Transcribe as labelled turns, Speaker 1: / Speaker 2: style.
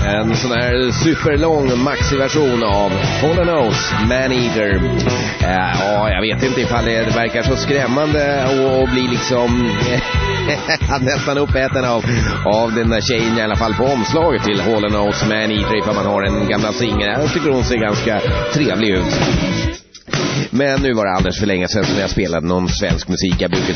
Speaker 1: En sån här superlång maxi-version av Hall & Oates Man-Eater. Ja, jag vet inte ifall det verkar så skrämmande och blir liksom nästan uppäten av den där tjejen, i alla fall på omslaget till Hall & Oates Man-Eater, ifall man har en gamla singel. Jag tycker hon ser ganska trevlig ut. Men nu var det alldeles för länge sedan som jag spelade någon svensk musik. Jag brukar